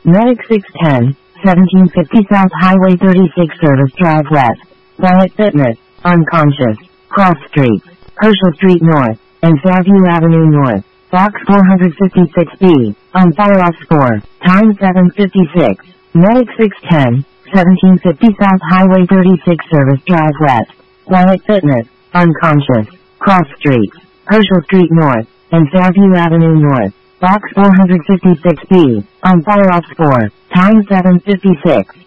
Medic 610, 1750 South Highway 36 Service Drive West. Planet Fitness, unconscious. Cross Streets, Herschel Street North, and Fairview Avenue North. Box 456B, on Fireoff 4, time 7:56. Medic 610, 1750 South Highway 36 Service Drive West. Planet Fitness, unconscious. Cross Streets, Herschel Street North, and Fairview Avenue North. Box 456B, on Fireoff 4, time 7:56.